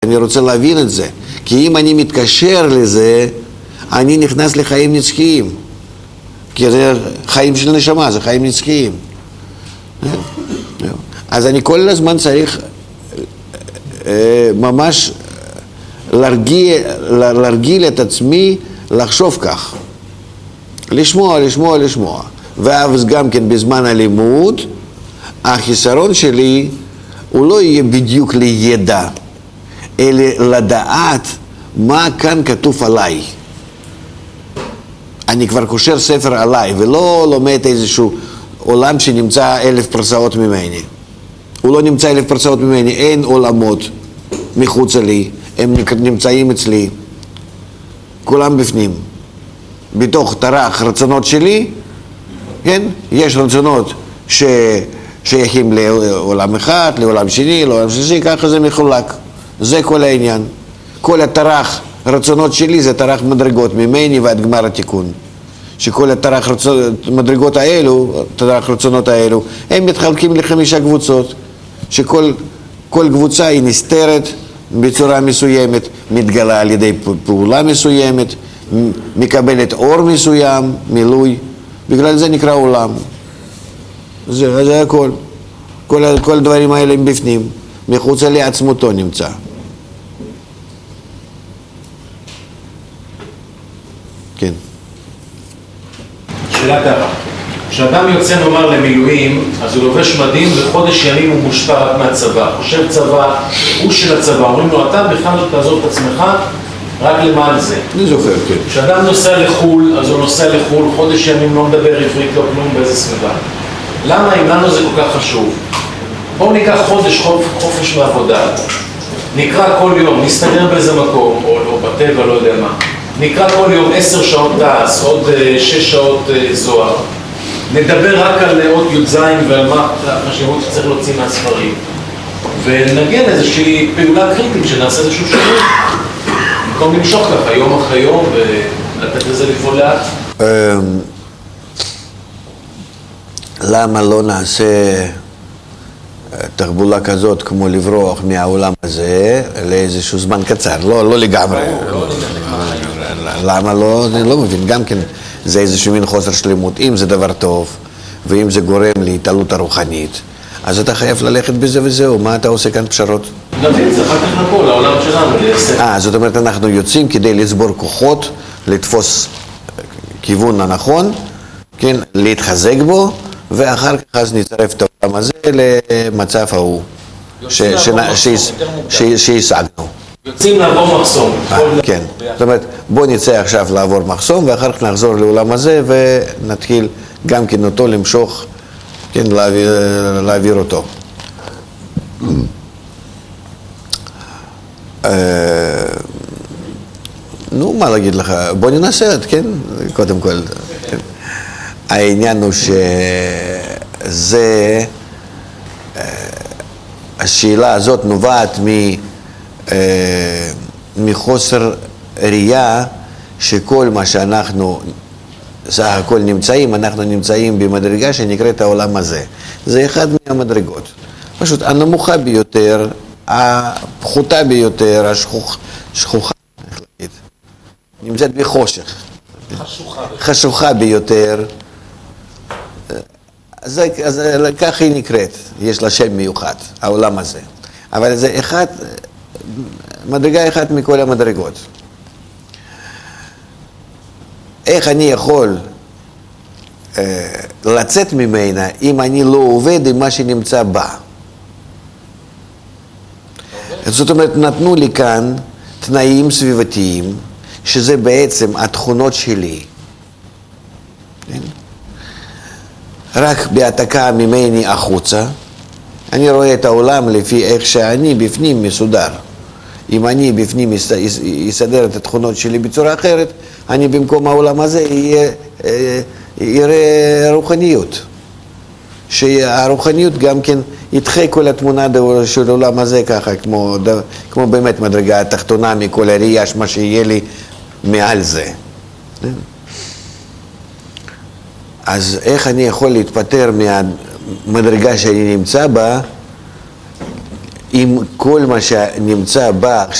אני רוצה להבין את זה. כי אם אני מתקשר לזה, אני נכנס לחיים נצחיים. כי זה חיים של נשמה, זה חיים נצחיים. אז אני כל הזמן צריך ממש להרגיל את עצמי לחשוב כך. לשמוע. ואז גם כן בזמן הלימוד, החיסרון שלי הוא לא יהיה בדיוק לידע, אלא לדעת מה כאן כתוב עליי. אני כבר קושר ספר עליי, ולא לומד איזשהו עולם שנמצא 1000 פרסאות ממני. הוא לא נמצא 1000 פרסאות ממני, אין עולמות מחוץ לי, הם נמצאים אצלי, כולם בפנים. בתוך תרח רצונות שלי, כן? יש רצונות ששייכים לעולם אחד, לעולם שני, לעולם שלישי, ככה זה מחולק. זה כל העניין. כל התרח רצונות שלי זה תרח מדרגות, ממני ועד גמר התיקון. שכל התרח מדרגות האלו, תרח רצונות האלו, הם מתחלקים ל5 קבוצות, שכל קבוצה היא נסתרת בצורה מסוימת, מתגלה על ידי פעולה מסוימת, מקבלת אור מסוים, מילוי, בגלל זה נקרא עולם. זה הכל. כל הדברים האלה הם בפנים, מחוץ לעצמותו נמצא. כן. שאלה ככה, כשאדם יוצא נאמר למילואים, אז הוא לובש מדים וחודש ימים הוא מושפע רק מהצבא, חושב צבא, הוא של הצבא, אומרים לו אתה בכלל תעזוב את עצמך רק למען זה. אני זוכר, כן. כשאדם נוסע לחול, אז הוא נוסע לחול, חודש ימים לא מדבר עברית, לא כלום באיזה סביבה. למה אם לנו זה כל כך חשוב? בואו ניקח חודש חופש מעבודה, נקרא כל יום, נסתגר באיזה מקום, או בטבע, לא יודע מה. נקרא כל יום 10 שעות דס, עוד 6 שעות זוהר. נדבר רק על אות י"ז ועל מה החשיבות שצריך להוציא מהספרים. ונגיע לאיזושהי פעולה קריטית שנעשה איזשהו שינוי. במקום למשוך ככה יום אחרי יום ולתת לזה לפעול לאט. למה לא נעשה תחבולה כזאת כמו לברוח מהעולם הזה לאיזשהו זמן קצר? לא לגמרי. למה לא? אני לא מבין. גם כן זה איזשהו מין חוסר שלמות. אם זה דבר טוב, ואם זה גורם להתעלות הרוחנית, אז אתה חייב ללכת בזה וזהו. מה אתה עושה כאן פשרות? נבין, זה אחר כך לכל, העולם שלנו. זאת אומרת, אנחנו יוצאים כדי לצבור כוחות, לתפוס כיוון הנכון, כן, להתחזק בו, ואחר כך אז נצרף את העולם הזה למצב ההוא שהשגנו. יוצאים לעבור מחסום. כן, זאת אומרת, בוא נצא עכשיו לעבור מחסום, ואחר כך נחזור לעולם הזה, ונתחיל גם כן אותו למשוך, כן, להעביר אותו. נו, מה להגיד לך? בוא ננסה, כן? קודם כל. העניין הוא שזה, השאלה הזאת נובעת מחוסר ראייה שכל מה שאנחנו סך הכל נמצאים, אנחנו נמצאים במדרגה שנקראת העולם הזה. זה אחד מהמדרגות. פשוט הנמוכה ביותר, הפחותה ביותר, השכוחה, איך להגיד, נמצאת בחושך. חשוכה ביותר. אז כך היא נקראת, יש לה שם מיוחד, העולם הזה. אבל זה אחד, מדרגה אחת מכל המדרגות. איך אני יכול לצאת ממנה אם אני לא עובד עם מה שנמצא בה? זאת אומרת, נתנו לי כאן תנאים סביבתיים, שזה בעצם התכונות שלי. רק בהעתקה ממני החוצה, אני רואה את העולם לפי איך שאני בפנים מסודר. אם אני בפנים יסדר את התכונות שלי בצורה אחרת, אני במקום העולם הזה יראה רוחניות. שהרוחניות גם כן ידחה כל התמונה של העולם הזה ככה, כמו באמת מדרגה התחתונה מכל הראייה, מה שיהיה לי מעל זה. אז איך אני יכול להתפטר מהמדרגה שאני נמצא בה, עם כל מה שנמצא בה